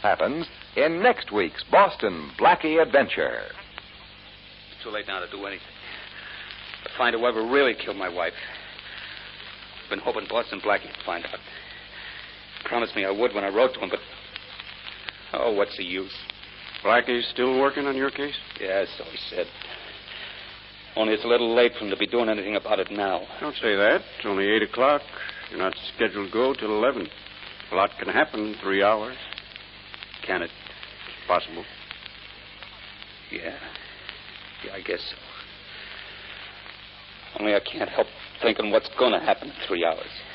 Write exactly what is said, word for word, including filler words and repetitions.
happens in next week's Boston Blackie Adventure. It's too late now to do anything. To find whoever really killed my wife. I've been hoping Boston Blackie would find out. He promised me I would when I wrote to him, but... Oh, what's the use? Blackie's still working on your case? Yeah, so he said. Only it's a little late for him to be doing anything about it now. Don't say that. It's only eight o'clock. You're not scheduled to go till eleven. A lot can happen in three hours. Can it? It's possible. Yeah. Yeah, I guess so. Only I can't help thinking what's going to happen in three hours.